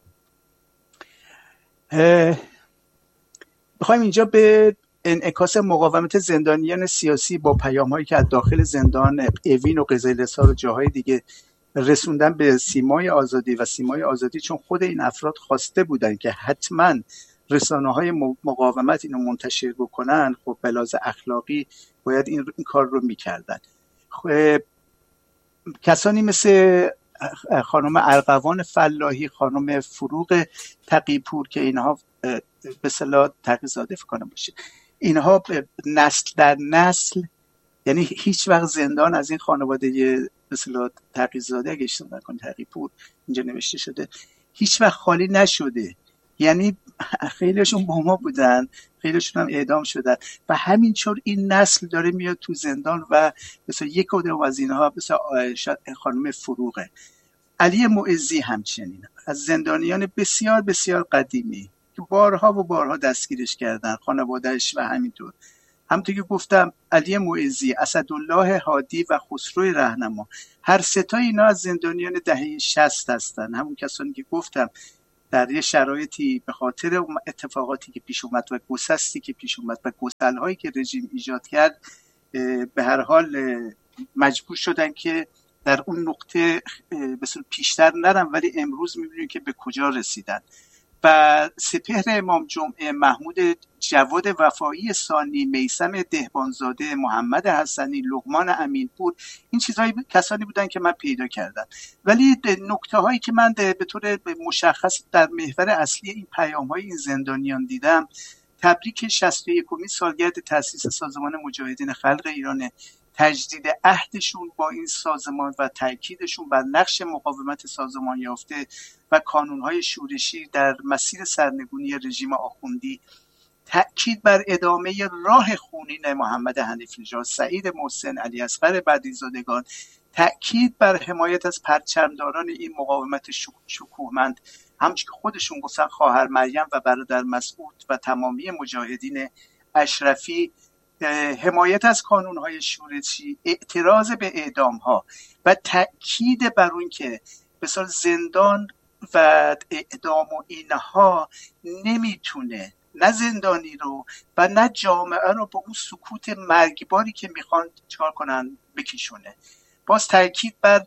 بخوایم اینجا به انعکاس مقاومت زندانیان سیاسی با پیام‌هایی که از داخل زندان اوین و قزل‌رسا و جاهای دیگه رسوندن به سیمای آزادی و سیمای آزادی، چون خود این افراد خواسته بودن که حتما رسانه‌های مقاومت اینو منتشر بکنن، خب به لحاظ اخلاقی باید این, این کار رو میکردن. خب کسانی مثل خانم ارغوان فلاحی، خانم فروغ تقی‌پور که اینها به اصطلاح تقی‌زاده فکر کنم باشه، اینها نسل در نسل، یعنی هیچ وقت زندان از این خانواده به اصطلاح تقی‌زاده اگه اشتباه نکنم تقی‌پور اینجا نوشته شده، هیچ وقت خالی نشده. یعنی خیلیشون با ما بودن، خیلیشون هم اعدام شدن و همینطور این نسل داره میاد تو زندان. و مثلا یک کدوم از اینها مثلا خانم فروغه، علی معزی همچنین، از زندانیان بسیار بسیار قدیمی که بارها و بارها دستگیرش کردن، خانوادهش و همینطور. همونطور که گفتم علی معزی، اسدالله هادی و خسرو رهنما، هر سه تا اینا از زندانیان دهه شصت هستن. همون کسانی که گفتم در یه شرایطی به خاطر اتفاقاتی که پیش اومد و گسستی که پیش اومد و گسل‌هایی که رژیم ایجاد کرد، به هر حال مجبور شدن که در اون نقطه بسیار پیشتر نرن، ولی امروز می‌بینیم که به کجا رسیدن. و سپهر امام جمعه، محمود جواد وفایی ثانی، میثم دهبانزاده، محمد حسنی، لقمان امینپور، این چیزهایی کسانی بودن که من پیدا کردم. ولی نکته هایی که من به طور مشخص در محور اصلی این پیام های این زندانیان دیدم، تبریک شصت و یکمین سالگرد تأسیس سازمان مجاهدین خلق ایران، تجدید عهدشون با این سازمان و تأکیدشون بر نقش مقاومت سازمان یافته و کانونهای شورشی در مسیر سرنگونی رژیم آخوندی، تأکید بر ادامه راه خونین محمد حنیف نژاد، سعید محسن، علی اصغر بدریزادگان، تأکید بر حمایت از پرچمداران این مقاومت شکوهمند، همچنین که خودشون گفتن خواهر مریم و برادر مسعود و تمامی مجاهدین اشرفی، حمایت از کانونهای شورشی، اعتراض به اعدامها و تأکید بر اون که بسیار زندان و اعدام و اینها نمیتونه نه زندانی رو و نه جامعه رو به اون سکوت مرگباری که میخوان چکار کنن بکشونه. باز تأکید بر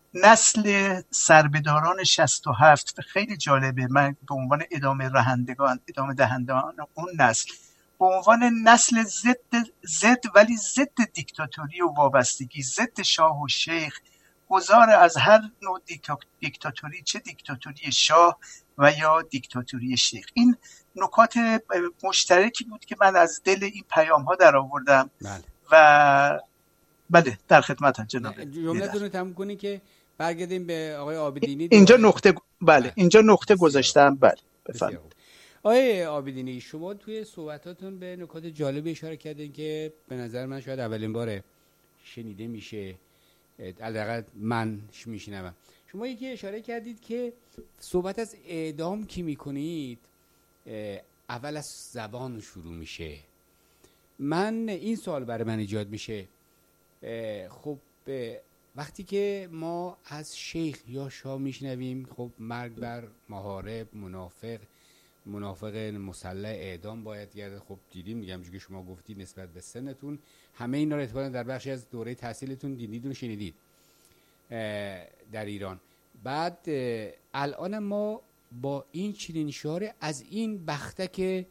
نسل سربداران شصت و هفت، خیلی جالبه، من به عنوان ادامه رهندگان ادامه دهندگان اون نسل، به عنوان نسل ضد ضد ولی ضد دیکتاتوری و وابستگی، ضد شاه و شیخ، گذار از هر نوع دیکتاتوری، چه دیکتاتوری شاه و یا دیکتاتوری شیخ. این نکات مشترکی بود که من از دل این پیام ها در آوردم. بله. و بله در خدمتم جناب. جملتون رو تموم کنی که برگردیم به آقای عابدینی. اینجا نقطه بله اینجا نقطه گذاشتم. بله بفرمایید. آقای عابدینی، شما توی صحبتاتون به نکات جالب اشاره کردین که به نظر من شاید اولین باره شنیده میشه، حداقل من میشنوم. شما یکی اشاره کردید که صحبت از اعدام که میکنید اول از زبان شروع میشه. من این سوال برای من ایجاد میشه، خب وقتی که ما از شیخ یا شاه میشنویم خب مرگ بر محارب، منافق، منافق مسلح اعدام باید گرده، خب دیدیم میگم چون که شما گفتید نسبت به سنتون همه اینا رو احتمالاً در بخشی از دوره تحصیلتون دیدید و شنیدید در ایران. بعد الان ما با این چنین شعار از این بخته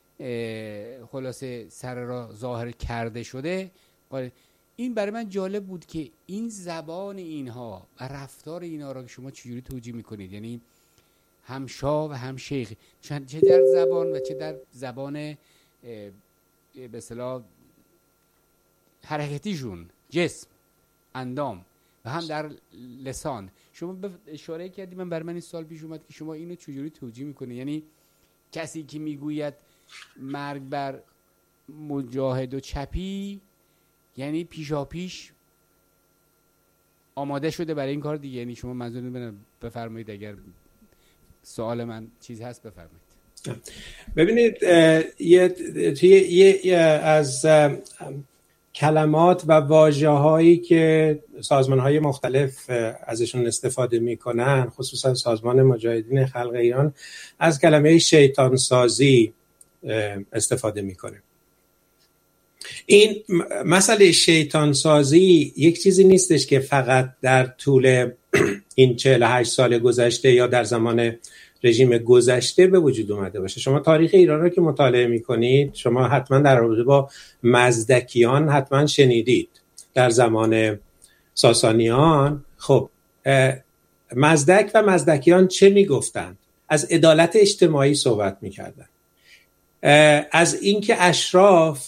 که خلاصه سر را ظاهر کرده شده، این برای من جالب بود که این زبان اینها و رفتار اینها را شما چجوری توجیه میکنید؟ یعنی هم شاه و هم شیخ، چه در زبان و چه در زبان به اصطلاح حرکتیشون، جسم، اندام و هم در لسان. شما به اشاره کردی، من بر من این سال پیش اومد که شما اینو چجوری توجیه میکنه؟ یعنی کسی که میگوید مرگ بر مجاهد و چپی یعنی پیشا پیش آماده شده برای این کار دیگه. یعنی شما منظور بفرمایید اگر سوال من چیزی هست بفرمایید. ببینید یه توی یه از کلمات و واژه‌هایی که سازمان‌های مختلف ازشون استفاده می‌کنن، خصوصا سازمان مجاهدین خلق ایران از کلمه شیطان سازی استفاده می‌کنه. این مسئله شیطان سازی یک چیزی نیستش که فقط در طول این چهل و هشت سال گذشته یا در زمان رژیم گذشته به وجود اومده باشه. شما تاریخ ایران رو که مطالعه میکنید، شما حتما در رابطه با مزدکیان حتما شنیدید. در زمان ساسانیان خب مزدک و مزدکیان چه میگفتند؟ از عدالت اجتماعی صحبت میکردن، از اینکه اشراف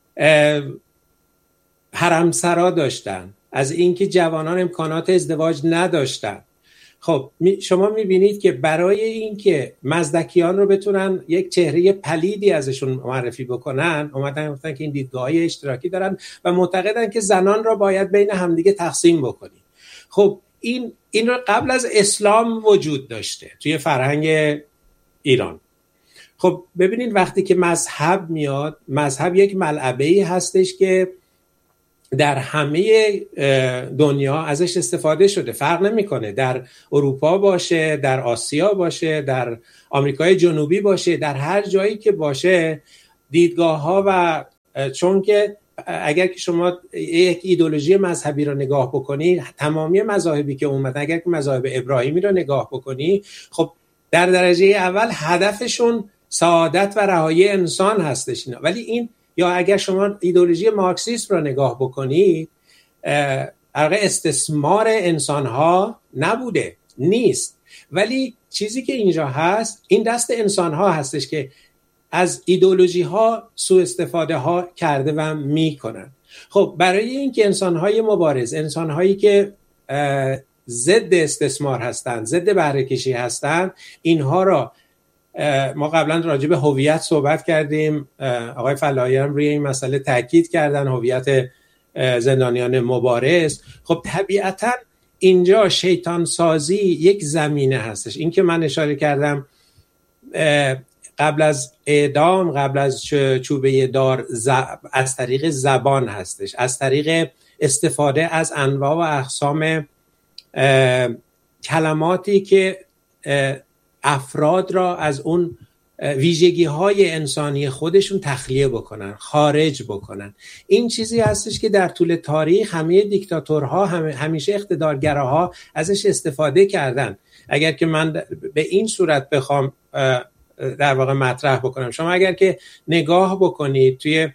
حرمسرا داشتن، از اینکه جوانان امکانات ازدواج نداشتن. خب شما میبینید که برای اینکه مزدکیان رو بتونن یک چهره پلیدی ازشون معرفی بکنن، اومدن گفتن که این دیدگاه‌های اشتراکی دارن و معتقدن که زنان را باید بین همدیگه تقسیم بکنی. خب این این رو قبل از اسلام وجود داشته توی فرهنگ ایران. خب ببینید وقتی که مذهب میاد، مذهب یک ملعبه‌ای هستش که در همه دنیا ازش استفاده شده، فرق نمیکنه در اروپا باشه، در آسیا باشه، در آمریکای جنوبی باشه، در هر جایی که باشه دیدگاه ها و چون که اگر که شما یک ایدئولوژی مذهبی رو نگاه بکنی، تمامی مذاهبی که اومدن، اگر که مذاهب ابراهیمی رو نگاه بکنی، خب در درجه اول هدفشون سعادت و رهایی انسان هستش اینا. ولی این یا اگر شما ایدئولوژی مارکسیسم رو نگاه بکنید، استثمار انسان‌ها نبوده، نیست. ولی چیزی که اینجا هست، این دست انسان‌ها هستش که از ایدئولوژی‌ها سوء استفاده ها کرده و میکنن. خب برای اینکه انسان‌های مبارز، انسان‌هایی که ضد استثمار هستند، ضد بهره کشی هستند، اینها را ما قبلا راجع به هویت صحبت کردیم، آقای فلاحی هم روی این مسئله تاکید کردن، هویت زندانیان مبارز. خب طبیعتا اینجا شیطان سازی یک زمینه هستش. این که من اشاره کردم قبل از اعدام، قبل از چوبه دار، از طریق زبان هستش، از طریق استفاده از انواع و اقسام کلماتی که افراد را از اون ویژگی های انسانی خودشون تخلیه بکنن، خارج بکنن. این چیزی هستش که در طول تاریخ همه دیکتاتورها، هم همیشه اقتدارگراها ازش استفاده کردن. اگر که من به این صورت بخوام در واقع مطرح بکنم، شما اگر که نگاه بکنید توی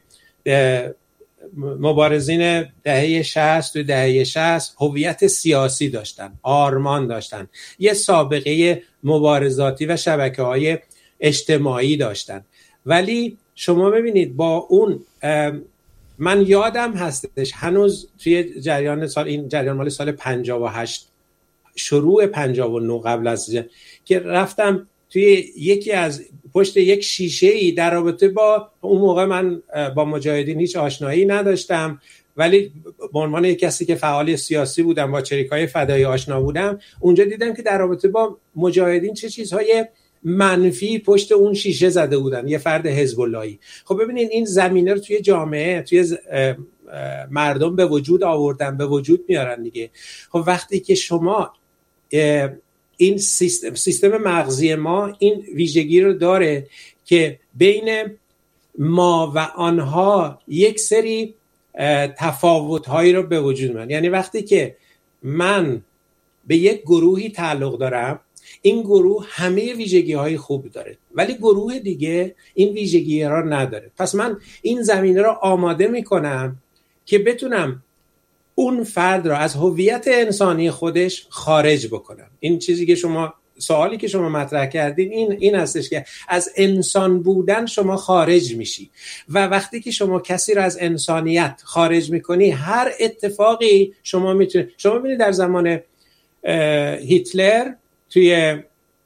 مبارزین دهه شصت، توی دهه شصت هویت سیاسی داشتن، آرمان داشتن، یه سابقه مبارزاتی و شبکه‌های اجتماعی داشتن. ولی شما ببینید با اون، من یادم هستش هنوز توی جریان سال، این جریان مال سال پنجاه و هشت، شروع پنجاه و نه قبل از که رفتم توی یکی از پشت یک شیشه‌ای در رابطه با اون موقع، من با مجاهدین هیچ آشنایی نداشتم، ولی به عنوان یک کسی که فعال سیاسی بودم، با چریکای فدایی آشنا بودم، اونجا دیدم که در رابطه با مجاهدین چه چیزهای منفی پشت اون شیشه زده بودن، یه فرد حزب اللهی. خب ببینید این زمینه رو توی جامعه، توی مردم به وجود آوردن، به وجود میارن دیگه. خب وقتی که شما این سیستم سیستم مغزی ما این ویژگی رو داره که بین ما و آنها یک سری تفاوت‌هایی رو به وجود میاره. یعنی وقتی که من به یک گروهی تعلق دارم، این گروه همه ویژگی‌های خوب داره، ولی گروه دیگه این ویژگی را نداره. پس من این زمینه را آماده میکنم که بتونم اون فرد را از هویت انسانی خودش خارج بکنم. این چیزی که شما سوالی که شما مطرح کردین این این هستش که از انسان بودن شما خارج میشی و وقتی که شما کسی رو از انسانیت خارج میکنی هر اتفاقی شما میتونه شما ببینید در زمان هیتلر توی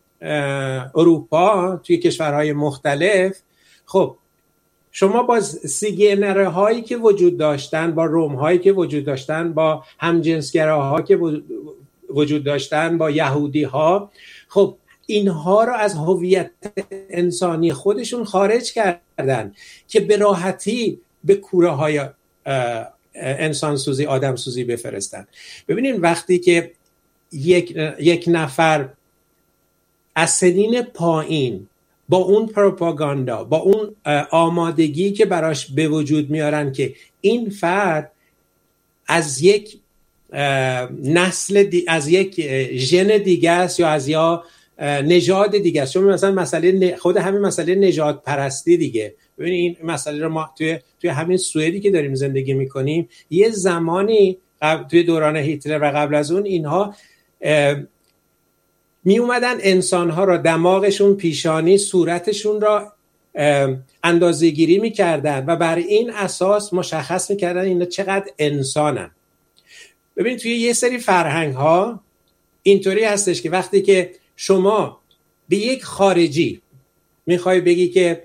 اروپا توی کشورهای مختلف خب شما با سیگنره هایی که وجود داشتن با روم هایی که وجود داشتن با همجنسگراها که وجود داشتن با یهودی ها خب اینها رو از هویت انسانی خودشون خارج کردن که به راحتی به کوره های انسان سوزی آدم سوزی بفرستن. ببینید وقتی که یک, یک نفر از سنین پایین با اون پروپاگاندا با اون آمادگی که براش به وجود میارن که این فرد از یک نسل دی، از یک ژن دیگه است یا از یا نژاد دیگه است. چون مثلا مسئله خود همین مسئله نژاد پرستی دیگه. ببینید این مسئله رو ما توی توی همین سوئدی که داریم زندگی میکنیم یه زمانی توی دوران هیتلر و قبل از اون اینها می اومدن انسانها را دماغشون پیشانی صورتشون را اندازه گیری می کردن و بر این اساس مشخص می کردن اینا چقدر انسانن. ببینید توی یه سری فرهنگ ها اینطوری هستش که وقتی که شما به یک خارجی میخوای بگی که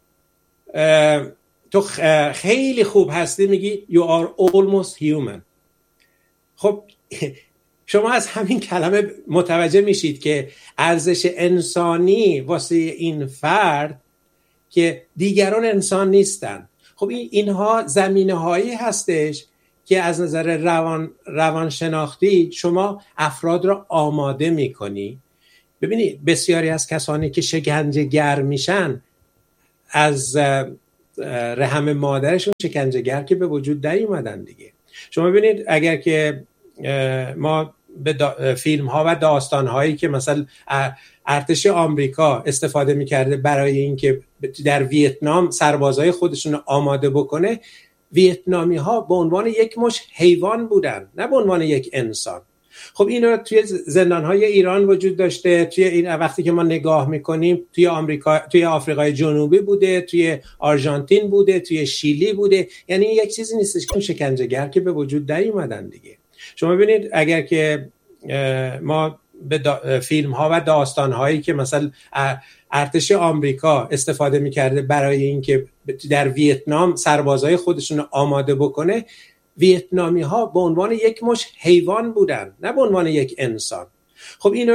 تو خیلی خوب هستی میگی you are almost human. خب شما از همین کلمه متوجه میشید که ارزش انسانی واسه این فرد که دیگران انسان نیستن. خب این اینها زمینه هایی هستش که از نظر روان روانشناختی شما افراد را آماده میکنی. ببینید بسیاری از کسانی که شکنجه‌گر میشن از رحم مادرشون شکنجه‌گر که به وجود نیومدن دیگه. شما ببینید اگر که ما به فیلم ها و داستان هایی که مثلا ارتش آمریکا استفاده میکرده برای اینکه در ویتنام سربازای خودشون آماده بکنه، ویتنامی ها به عنوان یک مش حیوان بودن نه به عنوان یک انسان. خب اینا توی زندان های ایران وجود داشته، توی این وقتی که ما نگاه میکنیم توی آمریکا، توی آفریقای جنوبی بوده، توی آرژانتین بوده، توی شیلی بوده. یعنی یک چیزی نیستش که شکنجه‌گر که به وجود نیومدن دیگه. شما ببینید اگر که ما به فیلم ها و داستان هایی که مثلا ارتش آمریکا استفاده میکرده برای اینکه در ویتنام سربازای خودشون آماده بکنه، ویتنامی ها به عنوان یک مش حیوان بودن نه به عنوان یک انسان. خب اینو